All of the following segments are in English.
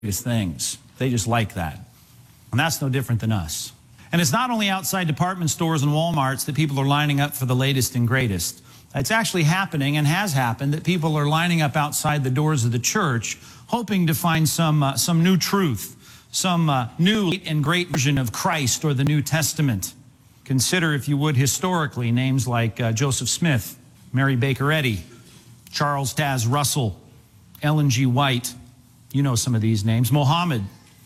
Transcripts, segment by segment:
things. They just like that. And that's no different than us. And it's not only outside department stores and Walmarts that people are lining up for the latest and greatest. It's actually happening and has happened that people are lining up outside the doors of the church hoping to find some new truth, some new and great version of Christ or the New Testament. Consider, if you would, historically, names like Joseph Smith, Mary Baker Eddy, Charles Taz Russell, Ellen G. White. You know some of these names. Mohammed,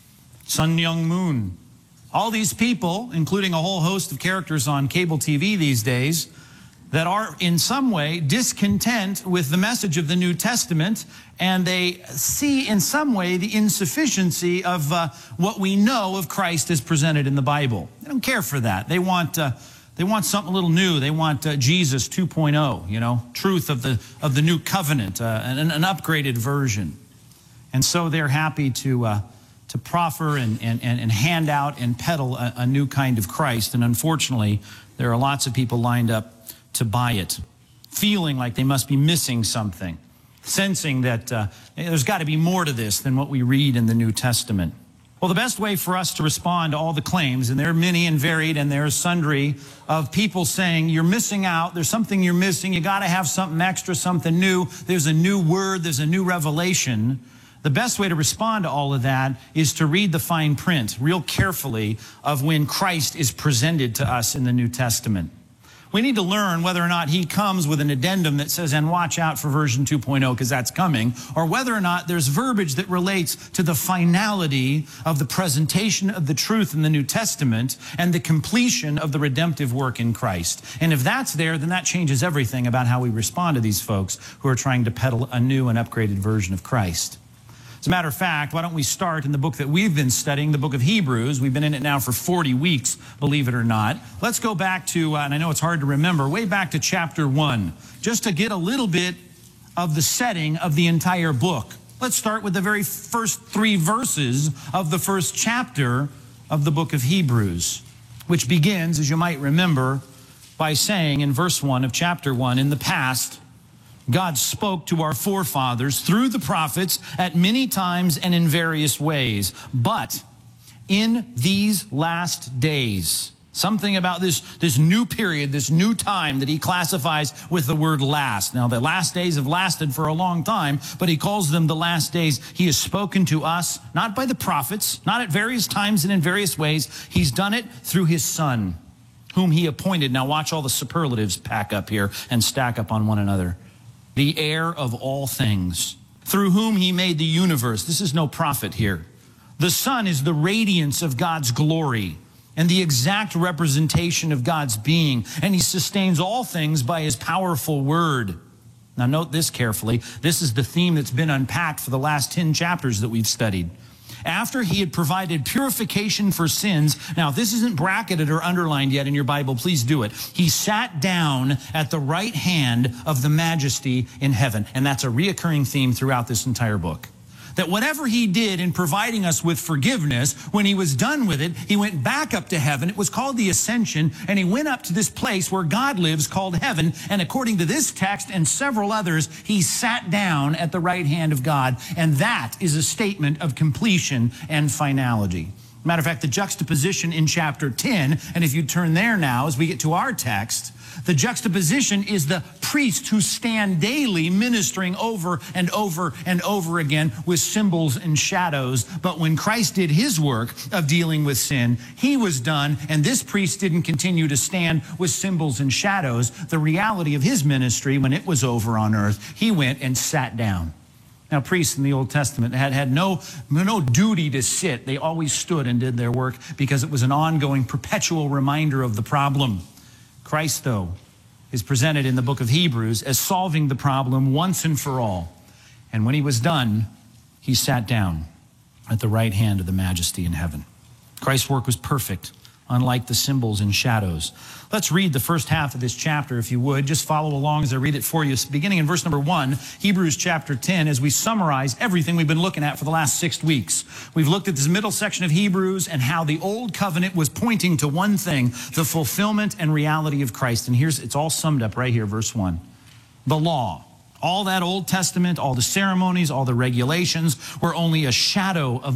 Sun Myung Moon. All these people, including a whole host of characters on cable TV these days, that are in some way discontent with the message of the New Testament, and they see in some way the insufficiency of what we know of Christ as presented in the Bible. They don't care for that. They want something a little new. They want Jesus 2.0, you know, truth of the new covenant, an upgraded version. And so they're happy to proffer and hand out and peddle a new kind of Christ. And unfortunately, there are lots of people lined up to buy it, feeling like they must be missing something, sensing that there's got to be more to this than what we read in the New Testament. Well, the best way for us to respond to all the claims, and there are many and varied, and there's sundry of people saying, you're missing out, there's something you're missing, you got to have something extra, something new, there's a new word, there's a new revelation. The best way to respond to all of that is to read the fine print real carefully of when Christ is presented to us in the New Testament. We need to learn whether or not he comes with an addendum that says, and watch out for version 2.0 because that's coming, or whether or not there's verbiage that relates to the finality of the presentation of the truth in the New Testament and the completion of the redemptive work in Christ. And if that's there, then that changes everything about how we respond to these folks who are trying to peddle a new and upgraded version of Christ. As a matter of fact, why don't we start in the book that we've been studying, the book of Hebrews. We've been in it now for 40 weeks, believe it or not. Let's go back to, and I know it's hard to remember, way back to chapter 1, just to get a little bit of the setting of the entire book. Let's start with the very first 3 verses of the first chapter of the book of Hebrews, which begins, as you might remember, by saying in verse 1 of chapter 1, in the past, God spoke to our forefathers through the prophets at many times and in various ways. But in these last days, something about this new period, this new time that he classifies with the word last. Now, the last days have lasted for a long time, but he calls them the last days. He has spoken to us, not by the prophets, not at various times and in various ways. He's done it through his Son, whom he appointed. Now, watch all the superlatives pack up here and stack up on one another. The heir of all things, through whom he made the universe. This is no prophet here. The Son is the radiance of God's glory and the exact representation of God's being, and he sustains all things by his powerful word. Now note this carefully. This is the theme that's been unpacked for the last 10 chapters that we've studied. After he had provided purification for sins, now if this isn't bracketed or underlined yet in your Bible, please do it. He sat down at the right hand of the majesty in heaven. And that's a reoccurring theme throughout this entire book. That whatever he did in providing us with forgiveness, when he was done with it, he went back up to heaven. It was called the ascension, and he went up to this place where God lives called heaven. And according to this text and several others, he sat down at the right hand of God. And that is a statement of completion and finality. Matter of fact, the juxtaposition in chapter 10, and if you turn there now as we get to our text, the juxtaposition is the priests who stand daily ministering over and over and over again with symbols and shadows. But when Christ did his work of dealing with sin, he was done, and this priest didn't continue to stand with symbols and shadows. The reality of his ministry, when it was over on earth, he went and sat down. Now, priests in the Old Testament had no duty to sit. They always stood and did their work because it was an ongoing, perpetual reminder of the problem. Christ, though, is presented in the book of Hebrews as solving the problem once and for all. And when he was done, he sat down at the right hand of the majesty in heaven. Christ's work was perfect, unlike the symbols and shadows. Let's read the first half of this chapter, if you would. Just follow along as I read it for you. Beginning in verse number 1, Hebrews chapter 10, as we summarize everything we've been looking at for the last 6 weeks. We've looked at this middle section of Hebrews and how the old covenant was pointing to one thing, the fulfillment and reality of Christ. And it's all summed up right here, verse 1. The law, All that Old Testament, all the ceremonies, all the regulations were only a shadow of